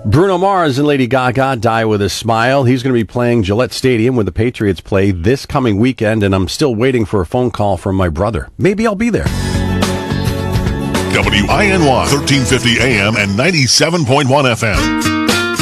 Bruno Mars and Lady Gaga, Die With a Smile. He's going to be playing Gillette Stadium when the Patriots play this coming weekend, and I'm still waiting for a phone call from my brother. Maybe I'll be there. WINY 1350 AM and 97.1 FM.